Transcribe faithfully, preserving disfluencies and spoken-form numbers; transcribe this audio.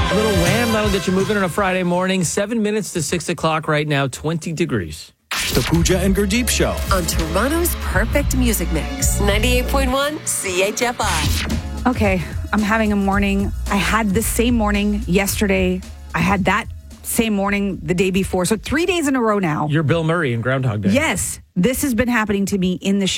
A little Wham, that'll get you moving on a Friday morning. Seven minutes to six o'clock right now, twenty degrees. The Pooja and Gurdeep Show. On Toronto's perfect music mix. ninety-eight point one C H F I. Okay, I'm having a morning. I had the same morning yesterday. I had that same morning the day before. So three days in a row now. You're Bill Murray in Groundhog Day. Yes, this has been happening to me in the